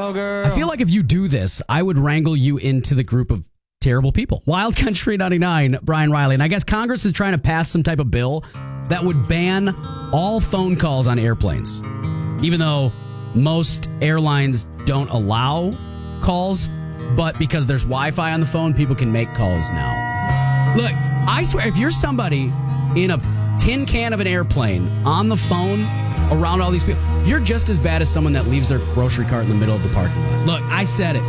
I feel like if you do this, I would wrangle you into the group of terrible people. Wild Country 99, Brian Riley. And I guess Congress is trying to pass some type of bill that would ban all phone calls on airplanes. Even though most airlines don't allow calls, but because there's Wi-Fi on the phone, people can make calls now. Look, I swear, if you're somebody in a tin can of an airplane on the phone around all these people, you're just as bad as someone that leaves their grocery cart in the middle of the parking lot. Look, I said it.